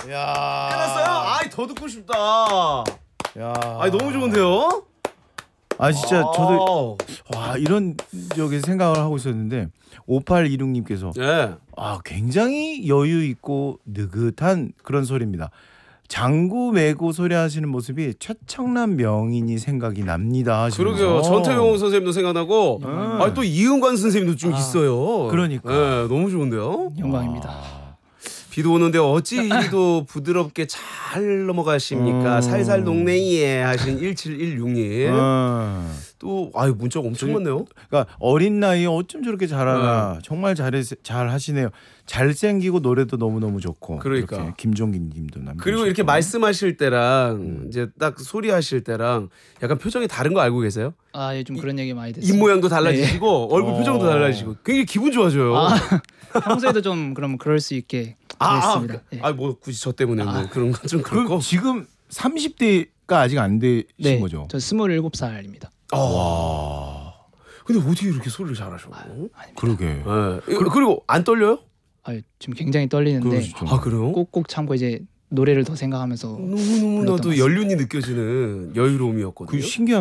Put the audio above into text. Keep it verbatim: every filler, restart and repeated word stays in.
야. 끝났어요? 아이 더 듣고 싶다. 야. 아이 너무 좋은데요? 아 진짜 저도 아. 와 이런 저기 생각을 하고 있었는데 오팔이육님께서 예. 아 굉장히 여유 있고 느긋한 그런 소리입니다. 장구 메고 소리하시는 모습이 최청란 명인이 생각이 납니다. 하시면서. 그러게요. 전태용 선생님도 생각나고, 음. 아, 또 이은관 선생님도 좀 아. 있어요. 그러니까. 예, 너무 좋은데요? 영광입니다. 아. 비도 오는데 어찌 이리도 부드럽게 잘 넘어가십니까? 음. 살살 녹네이에 하신 일칠일육님. 아. 또 아유 문자가 엄청 많네요. 그러니까 어린 나이에 어쩜 저렇게 잘하나. 정말 잘해 잘 하시네요. 잘생기고 노래도 너무 너무 좋고. 그러니까. 이렇게 김종긴님도 남. 그리고 이렇게 말씀하실 때랑 이제 딱 소리하실 때랑 약간 표정이 다른 거 알고 계세요? 아, 예, 좀 그런 얘기 많이 됐어요. 입 모양도 달라지시고 얼굴 어. 표정도 달라지시고 굉장히 기분 좋아져요. 아, 평소에도 좀 그럼 그럴 수 있게 아, 잘했습니다. 예. 아, 뭐 굳이 저 때문에 뭐 그런 건 좀 그 그렇고. 지금 삼십 대가 아직 안 되신 네, 거죠? 저 스물일곱 살입니다. 와. 근데 어떻게 이렇게 소리를 잘하셔? 그러게. 예. 그리고 안 떨려요? 아, 지금 굉장히 떨리는데 그러시죠. 아 그래요? 꼭꼭 참고 이제 노래를 더 생각하면서 너무 너무 나도 불렀던 것 연륜이 느껴지는 여유로움이었거든요. 그 신기한.